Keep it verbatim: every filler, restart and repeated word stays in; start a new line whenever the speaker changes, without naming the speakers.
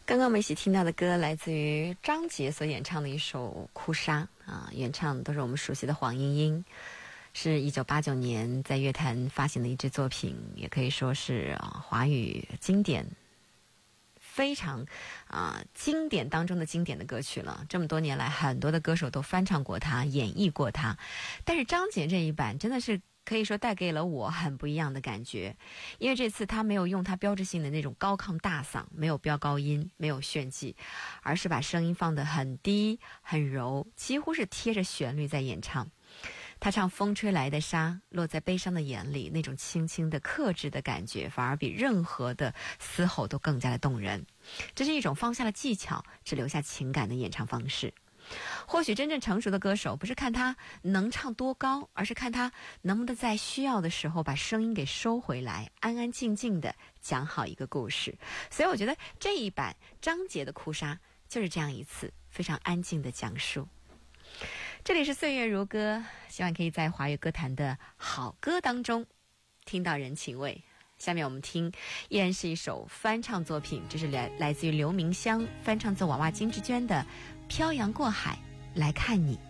刚刚我们一起听到的歌来自于张杰所演唱的一首《哭砂》啊，原唱都是我们熟悉的黄莺莺，是一九八九年在乐坛发行的一支作品，也可以说是、啊、华语经典非常啊、呃、经典当中的经典的歌曲了。这么多年来，很多的歌手都翻唱过它，演绎过它，但是张杰这一版真的是可以说带给了我很不一样的感觉，因为这次他没有用他标志性的那种高亢大嗓，没有飙高音，没有炫技，而是把声音放得很低很柔，几乎是贴着旋律在演唱。他唱风吹来的沙，落在悲伤的眼里，那种轻轻的克制的感觉，反而比任何的嘶吼都更加的动人。这是一种放下了技巧，只留下情感的演唱方式。或许真正成熟的歌手不是看他能唱多高，而是看他能不能在需要的时候把声音给收回来，安安静静的讲好一个故事。所以我觉得这一版张杰的哭砂就是这样一次非常安静的讲述。这里是岁月如歌，希望可以在华语歌坛的好歌当中听到人情味。下面我们听依然是一首翻唱作品，这是来来自于刘明湘翻唱自娃娃金志娟的《漂洋过海来看你》。